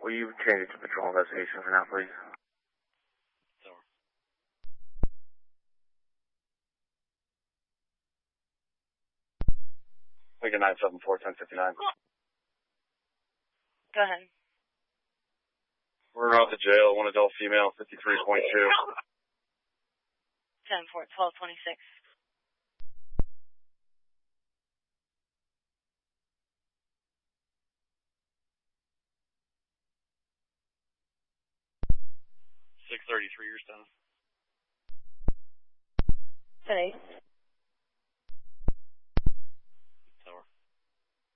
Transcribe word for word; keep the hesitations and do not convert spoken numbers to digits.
Will you change it to patrol investigation for now, please? Over. Lincoln nine seven four, ten fifty-nine. Go ahead. We're out the jail, one adult female, fifty-three point two. ten four, twelve twenty-six. six thirty-three, your son. ten eight.